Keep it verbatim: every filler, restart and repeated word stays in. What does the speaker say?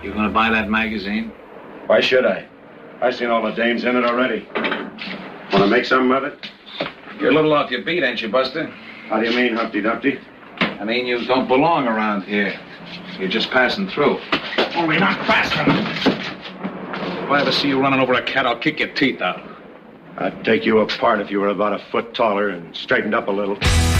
You gonna buy that magazine? Why should I? I've seen all the dames in it already. Want to make something of it? You're a little off your beat, ain't you, Buster? How do you mean, Humpty Dumpty? I mean, you don't belong around here. You're just passing through. Only not fast enough. If I ever see you running over a cat, I'll kick your teeth out. I'd take you apart if you were about a foot taller and straightened up a little.